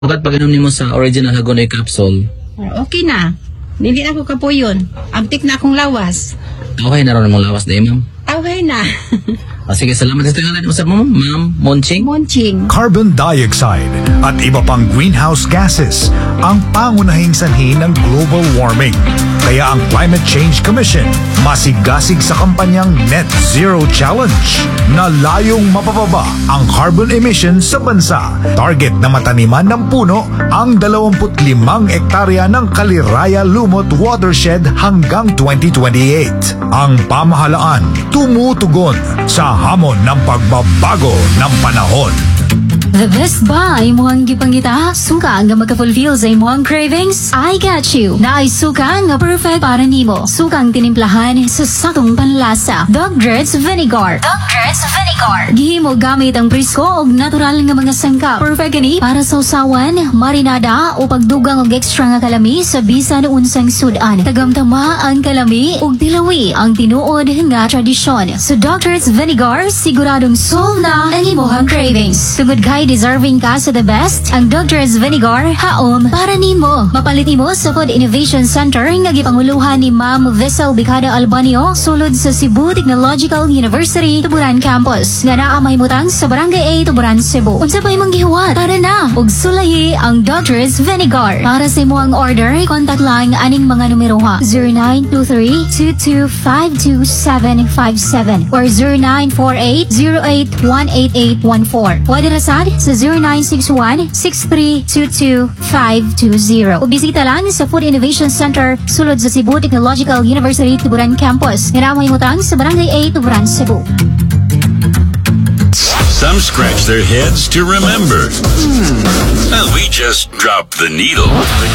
Pagkat pag-inom nimo sa original Hagonoy capsule, Okay na. Dili na ko kapuyon. Abtik na akong lawas. okay na ron mong lawas na ma'am. Away na. Sige, salamat sa tingalan mo sa Ma'am Monching. Monching. Carbon dioxide at iba pang greenhouse gases ang pangunahing sanhi ng global warming. Kaya ang Climate Change Commission masigasig sa kampanyang Net Zero Challenge na layong mapababa ang carbon emissions sa bansa. Target na mataniman ng puno ang 25 ektarya ng Kaliraya Lumot Watershed hanggang 2028. Ang pamahalaan tumutugon sa hamon ng pagbabago ng panahon. The best buy mo ang gipangita, suka nga magka-fulfill sa imong cravings. I got you. Naay suka nga perfect para nimo. Sukang tinimplahan sa sakong panlasa. Dogger's Vinegar. Dogger's Vinegar. Gihimo gamit ang presko og natural nga mga sangkap. Perfect gani para sa usawan, marinada o pagdugang og extra nga kalami sa bisan unsang sudan. Tagamtama ang kalami ug tilawi ang tinuod nga tradisyon. So Dogger's Vinegar siguradong solve na ang imong cravings. Tungod kay deserving ka sa the best, ang Dogger's Vinegar haom para nimo. Mapalit nimo sa Food Innovation Center nga gipanguluhan ni Ma'am Vessel Bicada Albanio sulod sa Cebu Technological University Tuburan Campus. Nga naa mahimutang sa Barangay A, Tuburan, Cebu. Unsa pa imong gihuwat? Tara na ug sulayi ang Dogger's Vinegar. Para sa imong order, contact lang aning mga numero ha: 0923-2252757 or 0948-08-18814. Pwede na sa 0961-6322-520. O bisita lang sa Food Innovation Center sulod sa Cebu Technological University Tuburan Campus. Nga mahimutang sa Barangay A, Tuburan, Cebu. Some scratch their heads to remember. Well, we just dropped the needle.